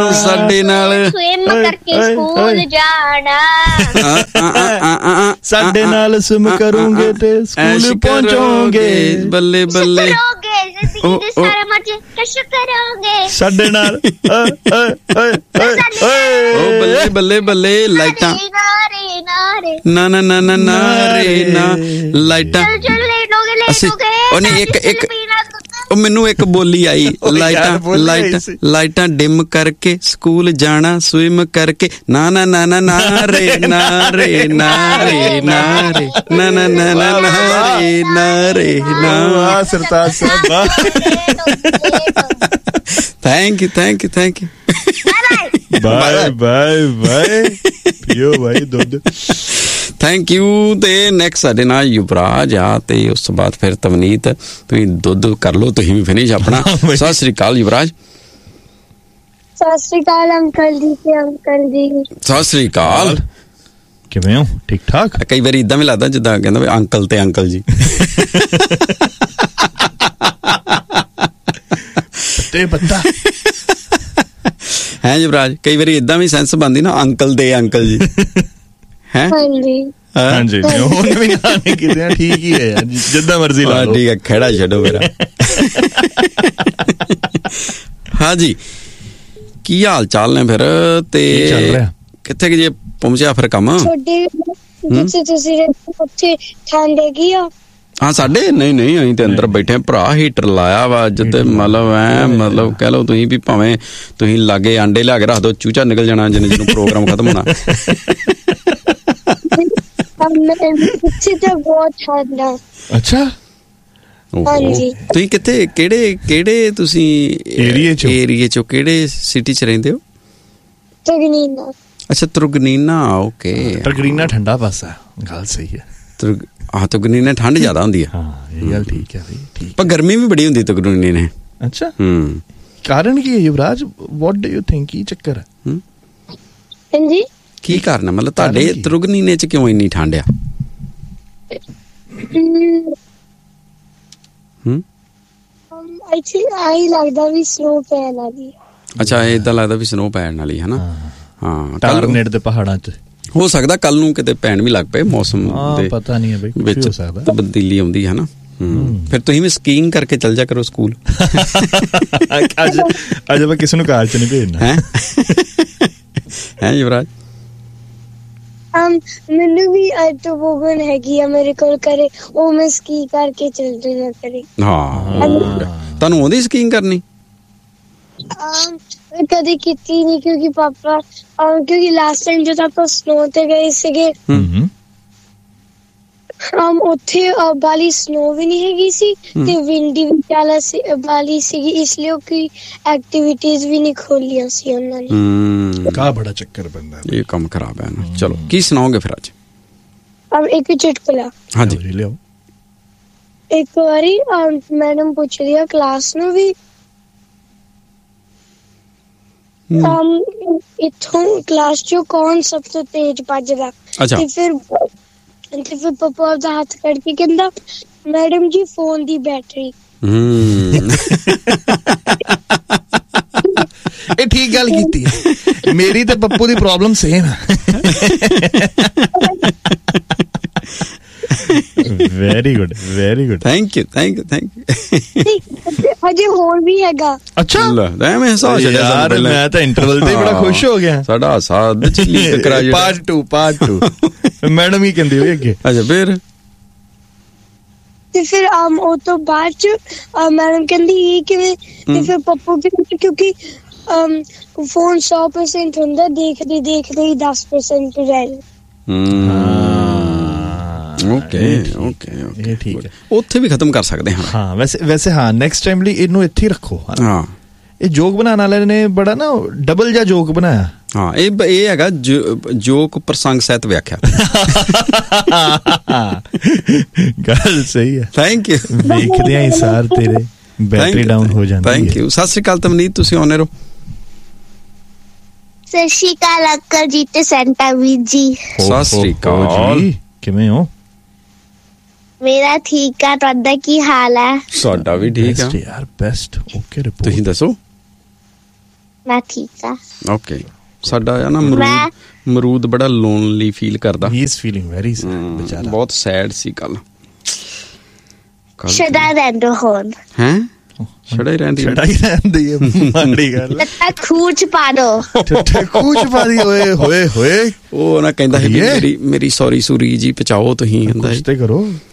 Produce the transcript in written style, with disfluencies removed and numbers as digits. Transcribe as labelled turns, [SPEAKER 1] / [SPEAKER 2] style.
[SPEAKER 1] ਸਾਡੇ ਨਾਲ
[SPEAKER 2] ਸਵਿਮ ਕਰਕੇ ਸਕੂਲ ਜਾਣਾ,
[SPEAKER 3] ਸਾਡੇ ਨਾਲ ਸਵਿਮ ਕਰੋਗੇ ਤੇ ਸਕੂਲ ਪਹੁੰਚੋਗੇ,
[SPEAKER 1] ਬੱਲੇ ਬੱਲੇ
[SPEAKER 2] ਸਾਰਾ ਮਰਜ਼ੀ ਕਸ਼ ਕਰੋਗੇ
[SPEAKER 3] ਸਾਡੇ ਨਾਲ।
[SPEAKER 1] ਬੱਲੇ ਬੱਲੇ ਬੱਲੇ ਲਾਈਟਾਂ ਨਾ ਨਾ ਨਾ ਨਾ ਨਾ ਰੇ ਨਾ ਲਾਈਟਾਂ। ਉਹ ਨਹੀਂ ਇੱਕ ਉਹ ਮੈਨੂੰ ਇੱਕ ਬੋਲੀ ਆਈ, ਲਾਈਟਾਂ ਡਿਮ ਕਰਕੇ ਸਕੂਲ ਜਾਣਾ ਸਵਿਮ ਕਰਕੇ, ਨਾ ਨਾ ਨਾ ਨਾ ਨਾ ਰੇ ਨਾ ਰੇ ਨਾ ਰੇ ਨਾ ਰੇ ਨਾ ਨਾ ਨਾ ਨਾ ਨਾ ਰੇ ਨਾ ਰੇ ਨਾ।
[SPEAKER 3] ਸਰਤਾਜ ਸਾਹਿਬ
[SPEAKER 1] thank you
[SPEAKER 3] bye bye bye ਪੀਓ ਬਾਈ ਦੁੱਧ।
[SPEAKER 1] Thank you. ਤੇ ਨੈਕਸਟ ਸਾਡੇ ਨਾਲ ਯੁਵਰਾਜ ਆ ਤੇ ਉਸ ਤੋਂ ਬਾਅਦ ਫਿਰ ਤਵਨੀਤ। ਤੁਸੀਂ ਦੁੱਧ ਕਰ ਲਓ, ਤੁਸੀਂ ਵੀ ਫਿਨਿਸ਼ ਆਪਣਾ। ਸਤਿ ਸ੍ਰੀ ਅਕਾਲ ਯੁਵਰਾਜ।
[SPEAKER 2] ਸਤਿ ਸ੍ਰੀ ਅਕਾਲ ਅੰਕਲ ਜੀ ਤੇ ਅੰਕਲ ਜੀ।
[SPEAKER 1] ਸਤਿ ਸ੍ਰੀ ਅਕਾਲ।
[SPEAKER 3] ਕਿਵੇਂ ਹੋ? ਠੀਕ ਠਾਕ?
[SPEAKER 1] ਕਈ ਵਾਰੀ ਇਦਾਂ ਵੀ ਲੱਗਦਾ ਜਿੱਦਾਂ ਕਹਿੰਦਾ ਵੀ ਅੰਕਲ ਤੇ ਅੰਕਲ ਜੀ।
[SPEAKER 3] ਤੇ ਪਤਾ
[SPEAKER 1] ਹੈ ਯੁਵਰਾਜ, ਕਈ ਵਾਰੀ ਇਦਾਂ ਵੀ ਸੈਂਸ ਬਣਦੀ ਨਾ, ਅੰਕਲ ਤੇ ਅੰਕਲ ਜੀ। ਹੈ
[SPEAKER 3] ਹਾਂਜੀ ਉਹਨੇ ਵੀ ਗਾਣੇ ਕੀਤੇ ਆ, ਠੀਕ ਹੀ ਹੈ ਯਾਰ, ਜਿੱਦਾਂ ਮਰਜ਼ੀ ਲਾ ਲਓ।
[SPEAKER 1] ਠੀਕ ਹੈ, ਖੇੜਾ ਛੱਡੋ ਮੇਰਾ। ਹਾਂਜੀ, ਕੀ ਹਾਲ ਚਾਲ ਨੇ ਫਿਰ? ਤੇ ਕਿੱਥੇ ਕਿ ਜੇ ਪਹੁੰਚਿਆ ਫਿਰ ਕੰਮ?
[SPEAKER 2] ਤੁਸੀਂ ਠੰਡ ਹੈਗੀ ਆ?
[SPEAKER 1] ਹਾਂ ਸਾਡੇ ਨਹੀਂ ਅਸੀਂ ਤੇ ਅੰਦਰ ਬੈਠੇ ਭਰਾ, ਹੀਟਰ ਲਾਇਆ ਵਾ ਜਿੱਤੇ ਮਤਲਬ ਕਹਿ ਲਓ ਤੁਸੀਂ ਵੀ ਭਾਵੇਂ ਤੁਸੀਂ ਲਾਗੇ ਆਂਡੇ ਲਿਆ ਕੇ ਰੱਖ ਦੋ, ਚੂਚਾ ਨਿਕਲ ਜਾਣਾ ਜਿੰਨੇ ਜਿਹਨੂੰ ਪ੍ਰੋਗਰਾਮ ਖਤਮ ਹੋਣਾ।
[SPEAKER 3] ਅੱਛਾ
[SPEAKER 1] ਤੁਸੀਂ ਕਿੱਥੇ ਕਿਹੜੇ ਤੁਸੀਂ ਏਰੀਏ ਚੋਂ ਕਿਹੜੇ ਸਿਟੀ ਚ ਰਹਿੰਦੇ ਹੋ?
[SPEAKER 2] ਤੁਰਗਨੀਨਾ।
[SPEAKER 1] ਅੱਛਾ ਤੁਰਗਨੀਨਾ, ਓਕੇ।
[SPEAKER 3] ਤੁਰਗਨੀਨਾ ਠੰਡਾ ਪਾਸਾ, ਗੱਲ ਸਹੀ ਹੈ।
[SPEAKER 1] ਤੁਰਗਨੀਨਾ ਠੰਡ ਜ਼ਿਆਦਾ ਹੁੰਦੀ ਹੈ।
[SPEAKER 3] ਹਾਂ ਇਹ ਗੱਲ ਠੀਕ ਹੈ ਠੀਕ।
[SPEAKER 1] ਪਰ ਗਰਮੀ ਵੀ ਬੜੀ ਹੁੰਦੀ ਤੁਰਗਨੀਨੇ।
[SPEAKER 3] ਅੱਛਾ ਕਾਰਨ ਕੀ ਹੈ ਯੁਵਰਾਜ? What do you think? ਕੀ ਚੱਕਰ ਹੈ?
[SPEAKER 2] ਹਾਂਜੀ
[SPEAKER 1] ਕੀ ਕਾਰਨ ਹੈ? ਮਤਲਬ ਤੁਹਾਡੇ ਤੁਰਗਨੀਨੇ ਚ ਕਿਉਂ ਇੰਨੀ ਠੰਡ ਆ?
[SPEAKER 2] ਆਈ ਲੱਗਦਾ ਵੀ ਸਨੋ ਪੈਣ ਵਾਲੀ।
[SPEAKER 1] ਅੱਛਾ ਏਦਾਂ ਲੱਗਦਾ ਵੀ ਸਨੋ ਪੈਣ ਵਾਲੀ ਹੈ ਨਾ। ਹਾਂ
[SPEAKER 3] ਟਾਰਨੇਟ ਦੇ ਪਹਾੜਾਂ ਚ
[SPEAKER 1] ਹੋ ਸਕਦਾ ਕੱਲ ਨੂੰ ਕਿਤੇ ਪੈਣ ਵੀ ਲੱਗ ਪਏ, ਮੌਸਮ ਦੇ
[SPEAKER 3] ਪਤਾ ਨਹੀਂ ਹੈ ਬਈ,
[SPEAKER 1] ਵਿੱਚ ਤਬਦੀਲੀ ਆਉਂਦੀ ਹੈ ਨਾ। ਫਿਰ ਤੁਸੀਂ ਵੀ ਸਕੀਇੰਗ ਕਰਕੇ ਚੱਲ ਜਾ ਕਰੋ ਸਕੂਲ।
[SPEAKER 3] ਅੱਜ ਮੈਂ ਕਿਸੇ ਨੂੰ ਕਾਰ ਚ ਨਹੀਂ ਭੇਜਣਾ
[SPEAKER 1] ਹੈ ਯੁਵਰਾਜ।
[SPEAKER 2] ਮੈਨੂੰ ਵੀ ਟੋਬੋਗਨ ਹੈਗੀ ਆ ਮੇਰੇ ਕੋਲ ਘਰੇ, ਉਹ ਮੈਂ ਸਕੀ ਕਰਕੇ ਚੱਲ ਜਾਣਾ ਕਰੇ।
[SPEAKER 1] ਹਾਂ ਤੁਹਾਨੂੰ ਆਉਂਦੀ ਸਕੀਇੰਗ ਕਰਨੀ?
[SPEAKER 2] ਕਦੇ ਕੀਤੀ ਨਹੀਂ ਕਿਉਂਕਿ ਪਾਪਾ ਕਿਉਂਕਿ ਲਾਸਟ ਟਾਈਮ ਜਦੋਂ ਆਪਾਂ ਸਨੋ ਤੇ ਗਏ ਸੀਗੇ ਉੱਥੇ ਬਾਲੀ ਸਨੋ ਵੀ ਨਹੀਂ ਹੈਗੀ ਸੀ ਤੇ ਵਿੰਡੀ ਵੀ ਜ਼ਿਆਦਾ ਬਾਲੀ ਸੀਗੀ, ਇਸ ਲਈ ਕੋਈ ਐਕਟੀਵਿਟੀਜ਼ ਵੀ ਨਹੀਂ ਖੋਲੀਆਂ ਸੀ ਉਹਨਾਂ ਨੇ।
[SPEAKER 3] ਕਾ ਬੜਾ ਚੱਕਰ ਪੈਂਦਾ, ਇਹ
[SPEAKER 1] ਕੰਮ ਖਰਾਬ ਹੈ ਨਾ। ਚਲੋ ਕੀ ਸੁਣਾਓਗੇ ਫਿਰ ਅੱਜ?
[SPEAKER 2] ਇੱਕ ਚੁਟਕਲਾ। ਹਾਂਜੀ
[SPEAKER 3] ਲਿਆਓ।
[SPEAKER 2] ਇੱਕ ਵਾਰੀ ਮੈਡਮ ਪੁੱਛਦੀ ਆ ਕਲਾਸ ਨੂੰ ਵੀ ਇੱਥੋਂ ਕਲਾਸ ਚੋਂ ਕੌਣ ਸਭ ਤੋਂ ਤੇਜ਼ ਭੱਜਦਾ? ਤੇ ਫਿਰ ਪਾਪਾ ਦਾ ਹੱਥ ਕੱਢ ਕੇ ਕਹਿੰਦਾ ਮੈਡਮ ਜੀ ਫੋਨ ਦੀ ਬੈਟਰੀ।
[SPEAKER 3] ਇਹ ਠੀਕ ਗੱਲ ਕੀਤੀ ਹੈ। ਮੇਰੀ ਤੇ ਪੱਪੂ ਦੀ ਪ੍ਰੋਬਲਮ ਸੇਮ ਹੈ। ਵੈਰੀ ਗੁੱਡ
[SPEAKER 1] ਥੈਂਕ ਯੂ
[SPEAKER 2] ਹਜੇ ਹੋਰ ਵੀ ਹੈਗਾ।
[SPEAKER 3] ਅੱਛਾ
[SPEAKER 1] ਐਵੇਂ ਹਸਾ ਛੱਡਿਆ
[SPEAKER 3] ਯਾਰ, ਮੈਂ ਤਾਂ ਇੰਟਰਵਲ ਤੇ ਬੜਾ ਖੁਸ਼ ਹੋ ਗਿਆ।
[SPEAKER 1] ਸਾਡਾ ਸਾਥ ਲੀਕ ਕਰਾ ਜਿਹੜਾ
[SPEAKER 3] ਪਾਰਟ 2 ਮੈਡਮ ਹੀ ਕਹਿੰਦੀ ਹੋਈ ਅੱਗੇ।
[SPEAKER 1] ਅੱਛਾ ਫਿਰ
[SPEAKER 2] ਤੇ ਫਿਰ ਉਹ ਤੋਂ ਬਾਅਦ ਚ ਮੈਡਮ ਕਹਿੰਦੀ ਇਹ ਕਿਵੇਂ? ਤੇ ਫਿਰ ਪੱਪੂ ਕਿਉਂਕਿ ਫੋਨ 100% ਹੁੰਦਾ, ਦੇਖਦੇ ਹੀ 10% ਰਹਿ ਜਾਂਦਾ।
[SPEAKER 1] ਓਕੇ ਇਹ ਠੀਕ ਹੈ, ਉੱਥੇ ਵੀ ਖਤਮ ਕਰ ਸਕਦੇ ਹਾਂ।
[SPEAKER 3] ਹਾਂ ਵੈਸੇ ਹਾਂ ਨੈਕਸਟ ਟਾਈਮ ਲਈ ਇਹਨੂੰ ਇੱਥੇ ਹੀ ਰੱਖੋ।
[SPEAKER 1] ਹਾਂ
[SPEAKER 3] ਇਹ ਜੋਕ ਬਣਾਉਣ ਵਾਲੇ ਨੇ ਬੜਾ ਨਾ ਡਬਲ ਜਿਹਾ ਜੋਕ ਬਣਾਇਆ।
[SPEAKER 1] ਹਾਂ ਇਹ ਹੈਗਾ ਜੋਕ ਪ੍ਰਸੰਗ ਸਹਿਤ ਵਿਆਖਿਆ।
[SPEAKER 3] ਗੱਲ ਸਹੀ ਹੈ।
[SPEAKER 1] Thank you.
[SPEAKER 3] ਵੇਖਦੇ ਆਂ ਸਾਰ ਤੇਰੇ ਬੈਟਰੀ ਡਾਊਨ ਹੋ ਜਾਂਦੀ ਹੈ।
[SPEAKER 1] Thank you. ਸਤਿ ਸ਼੍ਰੀ ਅਕਾਲ ਤਮਨੀਤ, ਤੁਸੀਂ ਆਉਣੇ ਰਹੋ।
[SPEAKER 2] ਸਤਿ ਸ਼੍ਰੀ ਅਕਾਲ ਅੰਕਲ ਜੀ ਤੇ ਸੈਂਟਾ ਵੀਰ ਜੀ।
[SPEAKER 1] ਸਤਿ ਸ਼੍ਰੀ ਅਕਾਲ,
[SPEAKER 3] ਕਿਵੇਂ ਹੋ?
[SPEAKER 2] ਮੇਰਾ ਠੀਕ ਆ, ਤੁਹਾਡਾ ਕੀ ਹਾਲ ਹੈ?
[SPEAKER 1] ਸਾਡਾ ਵੀ ਠੀਕ ਆ
[SPEAKER 3] ਯਾਰ, ਬੈਸਟ। Okay report.
[SPEAKER 1] ਤੁਸੀਂ ਦੱਸੋ।
[SPEAKER 2] ਮੈਂ ਠੀਕ ਆ।
[SPEAKER 1] ਓਕੇ, ਸਾਡਾ ਆ ਨਾ ਮਰੂਦ ਬੜਾ ਲੋਨਲੀ ਫੀਲ ਕਰਦਾ।
[SPEAKER 3] ਹੀ ਇਜ਼ ਫੀਲਿੰਗ ਵੈਰੀ ਸੈਡ ਵਿਚਾਰਾ, ਬਹੁਤ
[SPEAKER 1] ਸੈਡ ਸੀ ਕੱਲ।
[SPEAKER 2] ਛੜਾ ਰਹਿੰਦਾ ਹੁਣ
[SPEAKER 1] ਹੈ, ਛੜਾ ਹੀ ਰਹਿੰਦੀ
[SPEAKER 3] ਹੈ ਮਾੜੀ ਗੱਲ।
[SPEAKER 2] ਖੂਹ ਚ ਪਾ ਦੋ,
[SPEAKER 3] ਖੂਹ ਚ ਪਾ ਦੀ। ਓਏ
[SPEAKER 1] ਉਹ ਨਾ ਕਹਿੰਦਾ ਮੇਰੀ ਸੌਰੀ ਸੂਰੀ ਜੀ ਪਹੁੰਚਾਓ ਤੁਸੀਂ, ਕਹਿੰਦਾ
[SPEAKER 3] ਤੇ ਕਰੋ।